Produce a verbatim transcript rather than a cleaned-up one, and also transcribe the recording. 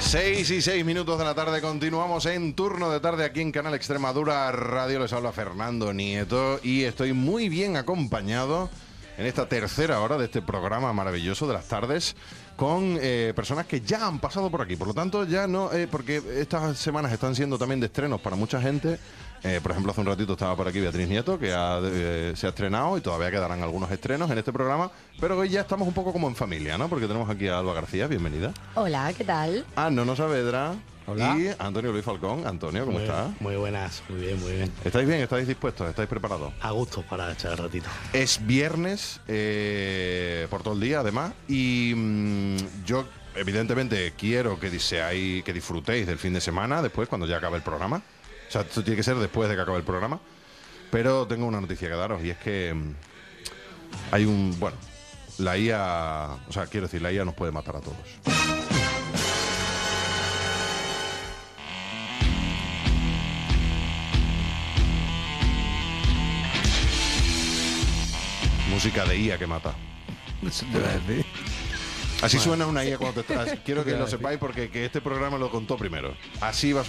Seis y seis minutos de la tarde, continuamos en Turno de Tarde aquí en Canal Extremadura Radio. Les habla Fernando Nieto y estoy muy bien acompañado en esta tercera hora de este programa maravilloso de las tardes con eh, personas que ya han pasado por aquí. Por lo tanto, ya no, eh, porque estas semanas están siendo también de estrenos para mucha gente. Eh, por ejemplo, hace un ratito estaba por aquí Beatriz Nieto, que ha, eh, se ha estrenado y todavía quedarán algunos estrenos en este programa, pero hoy ya estamos un poco como en familia, ¿no? Porque tenemos aquí a Alba García, bienvenida. Hola, ¿qué tal? A Nono Saavedra. Hola. Y Antonio Luis Falcón. Antonio, ¿cómo muy, estás? Muy buenas, muy bien, muy bien. ¿Estáis bien? ¿Estáis dispuestos? ¿Estáis preparados? A gusto para echar el ratito. Es viernes, eh, por todo el día además, y mmm, yo evidentemente quiero que, seáis, que disfrutéis del fin de semana después, cuando ya acabe el programa. O sea, esto tiene que ser después de que acabe el programa. Pero tengo una noticia que daros, y es que mmm, hay un... Bueno, la I A... O sea, quiero decir, la I A nos puede matar a todos. Música de I A que mata. Así suena una I A cuando te estás... Quiero que lo sepáis porque que este programa lo contó primero. Así va a